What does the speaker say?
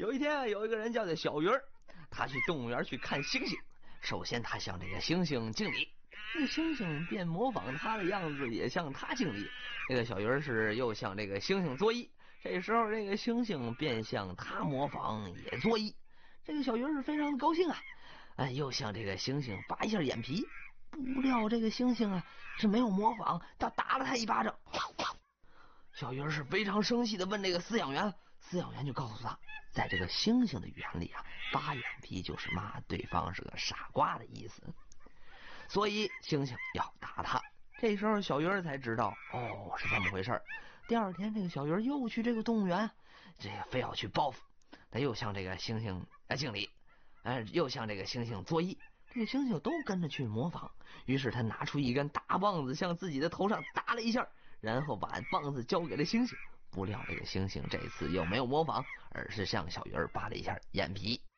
有一天啊，有一个人叫做小鱼儿，他去动物园去看猩猩。首先他向这个猩猩敬礼，这个猩猩便模仿他的样子，也向他敬礼。这个小鱼儿是又向这个猩猩作揖，这时候这个猩猩便向他模仿，也作揖。这个小鱼儿是非常的高兴啊，又向这个猩猩拔一下眼皮。不料这个猩猩啊是没有模仿，他打了他一巴掌。小鱼儿是非常生气的问这个饲养员，饲养员就告诉他，在这个猩猩的语言里啊，拔眼皮就是骂对方是个傻瓜的意思，所以猩猩要打他。这时候小鱼儿才知道，哦，是这么回事。第二天这个小鱼儿又去这个动物园，这个非要去报复，他又向这个猩猩敬礼，又向这个猩猩作揖。这个猩猩都跟着去模仿，于是他拿出一根大棒子向自己的头上打了一下，然后把棒子交给了猩猩。不料这个猩猩这次又没有模仿，而是向小鱼儿拔了一下眼皮。